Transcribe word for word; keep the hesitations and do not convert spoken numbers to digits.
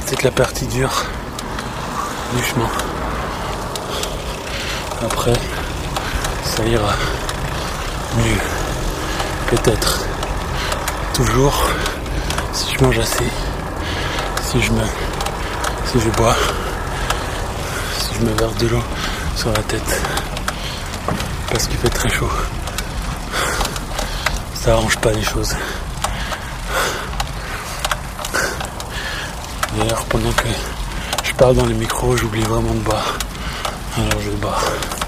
peut-être la partie dure du chemin. Après, ça ira mieux. Peut-être. Toujours, si je mange assez, si je me, si je bois, si je me verse de l'eau sur la tête, parce qu'il fait très chaud, ça arrange pas les choses. D'ailleurs, pendant que je parle dans les micros, j'oublie vraiment de boire. Alors je vais boire.